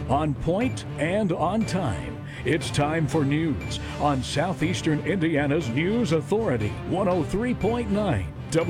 On point and on time. It's time for news on Southeastern Indiana's News Authority, 103.9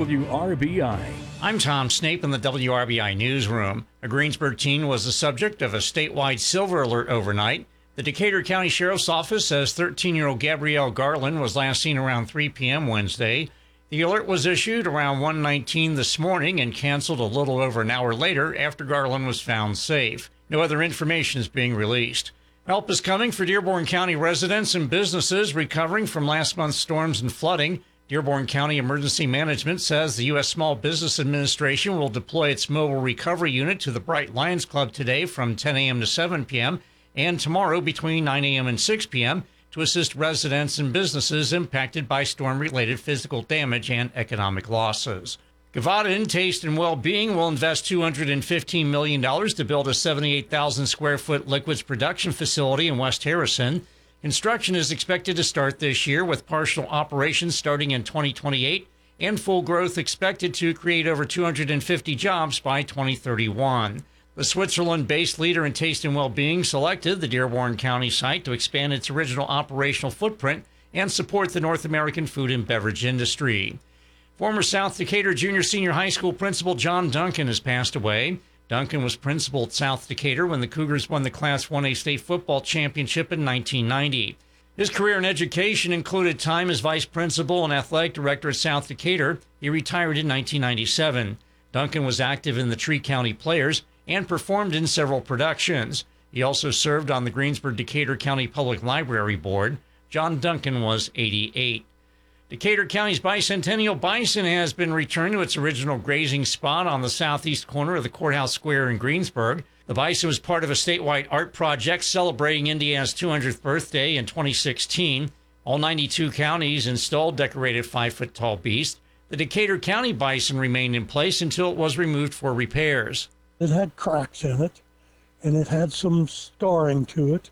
WRBI. I'm Tom Snape in the WRBI newsroom. A Greensburg teen was the subject of a statewide silver alert overnight. The Decatur County Sheriff's Office says 13-year-old Gabrielle Garland was last seen around 3 p.m. Wednesday. The alert was issued around 1:19 this morning and canceled a little over an hour later after Garland was found safe. No other information is being released. Help is coming for Dearborn County residents and businesses recovering from last month's storms and flooding. Dearborn County Emergency Management says the U.S. Small Business Administration will deploy its mobile recovery unit to the Bright Lions Club today from 10 a.m. to 7 p.m. and tomorrow between 9 a.m. and 6 p.m. to assist residents and businesses impacted by storm-related physical damage and economic losses. Gavaden Taste and Wellbeing will invest $215 million to build a 78,000 square foot liquids production facility in West Harrison. Construction is expected to start this year with partial operations starting in 2028 and full growth expected to create over 250 jobs by 2031. The Switzerland-based leader in taste and well-being selected the Dearborn County site to expand its original operational footprint and support the North American food and beverage industry. Former South Decatur Junior-Senior High School principal John Duncan has passed away. Duncan was principal at South Decatur when the Cougars won the Class 1A state football championship in 1990. His career in education included time as vice principal and athletic director at South Decatur. He retired in 1997. Duncan was active in the Tree County Players and performed in several productions. He also served on the Greensburg-Decatur County Public Library Board. John Duncan was 88. Decatur County's bicentennial bison has been returned to its original grazing spot on the southeast corner of the Courthouse Square in Greensburg. The bison was part of a statewide art project celebrating Indiana's 200th birthday in 2016. All 92 counties installed decorated 5-foot-tall beasts. The Decatur County bison remained in place until it was removed for repairs. It had cracks in it, and it had some scarring to it,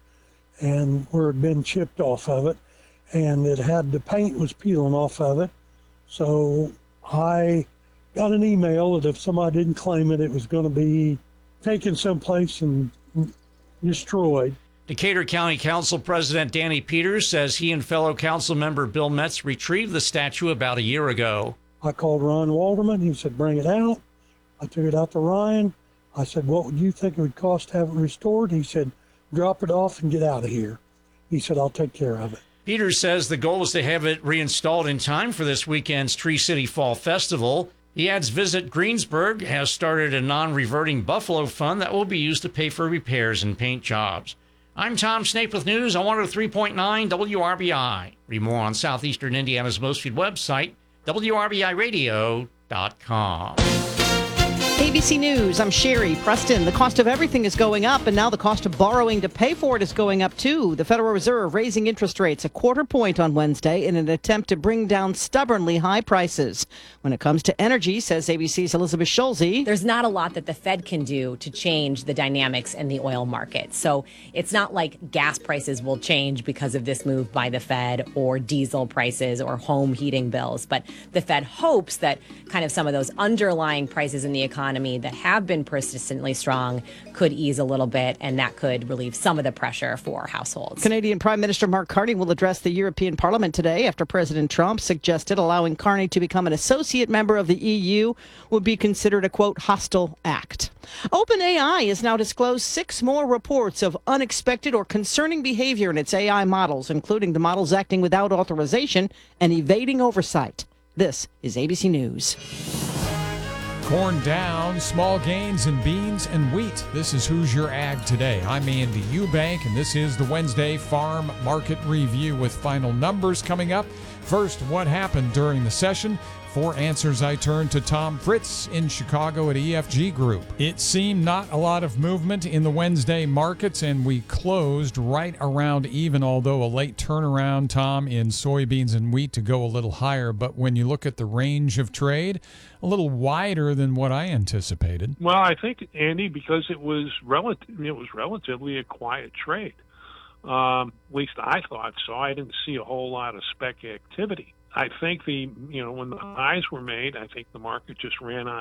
and where it had been chipped off of it. And it had the paint was peeling off of it. So I got an email that if somebody didn't claim it, it was going to be taken someplace and destroyed. Decatur County Council President Danny Peters says he and fellow council member Bill Metz retrieved the statue about a year ago. I called Ryan Walderman. He said, bring it out. I took it out to Ryan. I said, what would you think it would cost to have it restored? He said, drop it off and get out of here. He said, I'll take care of it. Peters says the goal is to have it reinstalled in time for this weekend's Tree City Fall Festival. He adds Visit Greensburg has started a non-reverting Buffalo fund that will be used to pay for repairs and paint jobs. I'm Tom Snape with news on 103.9 WRBI. Read more on Southeastern Indiana's most viewed website, WRBIRadio.com. ABC News, I'm Sherry Preston. The cost of everything is going up, and now the cost of borrowing to pay for it is going up, too. The Federal Reserve raising interest rates a 1/4 point on Wednesday in an attempt to bring down stubbornly high prices. When it comes to energy, says ABC's Elizabeth Schulze, there's not a lot that the Fed can do to change the dynamics in the oil market. So it's not like gas prices will change because of this move by the Fed, or diesel prices or home heating bills. But the Fed hopes that kind of some of those underlying prices in the economy that have been persistently strong could ease a little bit, and that could relieve some of the pressure for households. Canadian Prime Minister Mark Carney will address the European Parliament today after President Trump suggested allowing Carney to become an associate member of the EU would be considered a, quote, hostile act. OpenAI has now disclosed 6 more reports of unexpected or concerning behavior in its AI models, including the models acting without authorization and evading oversight. This is ABC News. Corn down, small gains in beans and wheat. This is Who's Your Ag Today. I'm Andy Eubank, and this is the Wednesday Farm Market Review with final numbers coming up. First, what happened during the session? For answers, I turn to Tom Fritz in Chicago at EFG Group. It seemed not a lot of movement in the Wednesday markets, and we closed right around even, although a late turnaround, Tom, in soybeans and wheat to go a little higher. But when you look at the range of trade, a little wider than what I anticipated. Well, I think, Andy, because it was relatively a quiet trade. At least I thought so. I didn't see a whole lot of spec activity. I think when the highs were made, I think the market just ran on